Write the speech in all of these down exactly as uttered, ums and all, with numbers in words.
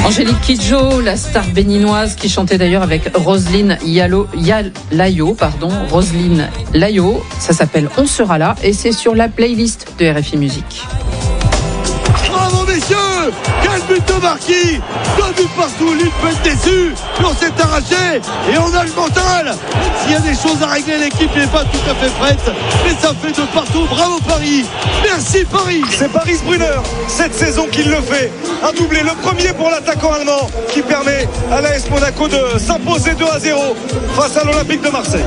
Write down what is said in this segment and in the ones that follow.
Angélique Kidjo, la star béninoise qui chantait d'ailleurs avec Roselyne Yalo, Yal, Layo, pardon, Roselyne Layo. Ça s'appelle On sera là et c'est sur la playlist de R F I Musique. Bravo messieurs, quel but de Marquis, deux buts partout, l'une peut être déçue, mais on s'est arraché et on a le mental. S'il y a des choses à régler, l'équipe n'est pas tout à fait prête, mais ça fait de partout. Bravo Paris, merci Paris. C'est Paris Brunner, cette saison qu'il le fait, un doublé, le premier pour l'attaquant allemand qui permet à l'A S Monaco de s'imposer deux à zéro face à l'Olympique de Marseille.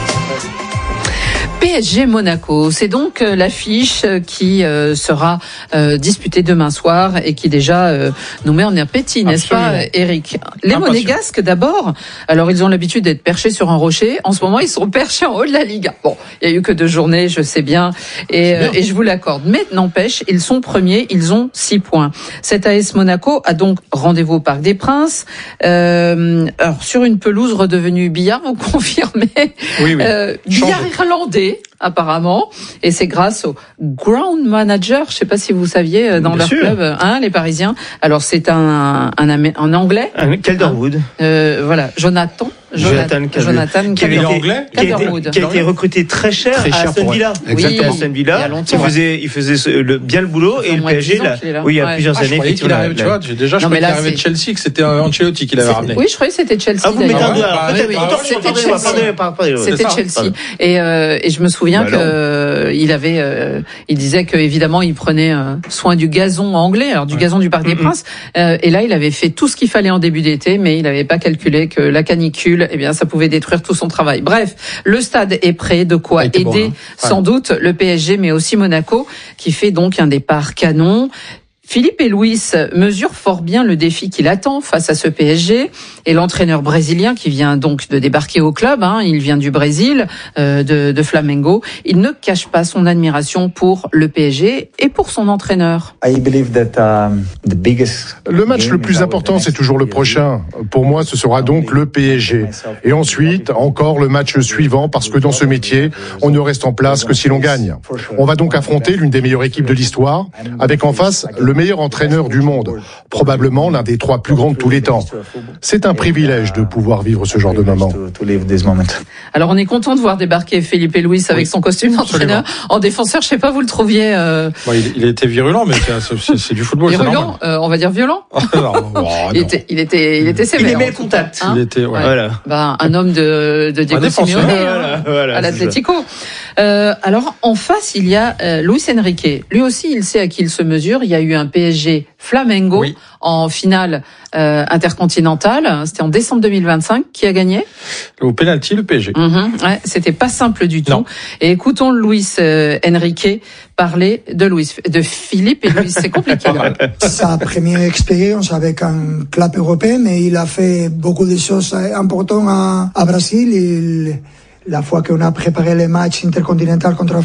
P S G Monaco, c'est donc euh, l'affiche qui euh, sera euh, disputée demain soir et qui déjà euh, nous met en appétit, n'est-ce pas, Eric? Les Monégasques d'abord, alors ils ont l'habitude d'être perchés sur un rocher, en ce moment ils sont perchés en haut de la Liga. Bon, il y a eu que deux journées, je sais bien, et, euh, et je vous l'accorde, mais n'empêche, ils sont premiers, ils ont six points. Cet A S Monaco a donc rendez-vous au Parc des Princes, euh, alors sur une pelouse redevenue billard, vous confirmez, oui, oui. Euh, billard irlandais apparemment, et c'est grâce au ground manager, je sais pas si vous saviez, dans Bien leur sûr. club, hein, les Parisiens. Alors c'est un un, un, un anglais, un Calderwood, hein, euh, voilà, Jonathan. Jonathan, Jonathan qui, avait anglais, qui, a été, qui a été recruté très cher, très cher à Aston Villa. Exactement. Oui, Aston Villa. Il, il faisait, il faisait le, bien le boulot et le P S G là. là. Oui, il y a ouais. plusieurs ah, années. Je croyais qu'il arrivait, tu vois, déjà, je croyais qu'il arrivait de Chelsea, que c'était Ancelotti qui l'avait ramené. Oui, je croyais que c'était Chelsea. Ah, vous mettez un doigt. C'était Chelsea. C'était Chelsea. Et et je me souviens que il avait, il disait que évidemment, il prenait soin du gazon anglais, alors du gazon du Parc des Princes. Et là, il avait fait tout ce qu'il fallait en début d'été, mais il n'avait pas calculé que la canicule, eh bien, ça pouvait détruire tout son travail. Bref, le stade est prêt, de quoi aider bon, hein. sans ouais. doute le P S G, mais aussi Monaco, qui fait donc un départ canon. Philippe et Luis mesurent fort bien le défi qu'il attend face à ce P S G, et l'entraîneur brésilien qui vient donc de débarquer au club, hein, il vient du Brésil, euh, de, de Flamengo, il ne cache pas son admiration pour le P S G et pour son entraîneur. Le match le plus important, c'est toujours le prochain. Pour moi, ce sera donc le P S G. Et ensuite, encore le match suivant, parce que dans ce métier, on ne reste en place que si l'on gagne. On va donc affronter l'une des meilleures équipes de l'histoire, avec en face le meilleur entraîneur du monde, probablement l'un des trois plus grands de tous les temps. C'est un privilège de pouvoir vivre ce genre de moment. Alors on est content de voir débarquer Philippe et Luis avec oui, son costume d'entraîneur. En défenseur, je sais pas, vous le trouviez euh... bon, il, il était virulent, mais c'est, c'est du football. Virulent, euh, on va dire violent. non, non, il, était, il était, il était sévère. Il aimait le contact. Hein, il était, ouais. Voilà. Ben, un homme de, de Diego Simeone, voilà, voilà, à l'Atlético. Euh, alors en face, il y a euh, Luis Enrique. Lui aussi, il sait à qui il se mesure. Il y a eu un P S G Flamengo oui. en finale euh, intercontinentale. C'était en décembre deux mille vingt-cinq. Qui a gagné? Au pénalty, le P S G. Mm-hmm. Ouais, c'était pas simple du tout. Non. Et écoutons Luis euh, Enrique parler de Luis, de Philippe et Luis. C'est compliqué. Sa première expérience avec un club européen, mais il a fait beaucoup de choses importantes à, à Brésil. Il, la fois qu'on a préparé les matchs intercontinentaux contre